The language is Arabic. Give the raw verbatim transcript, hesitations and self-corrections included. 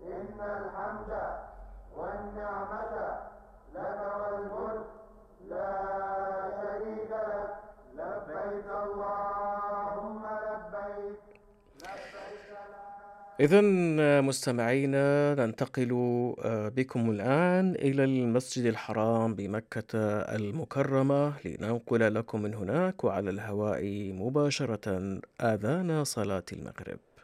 إن الحمد والنعمة لك والملك لا شريك لك. لبيك اللهم لبيك. لبيك لا إذا مستمعينا ننتقل آه، بكم الآن إلى المسجد الحرام بمكة المكرمة لننقل لكم من هناك وعلى الهواء مباشرة آذان صلاة المغرب.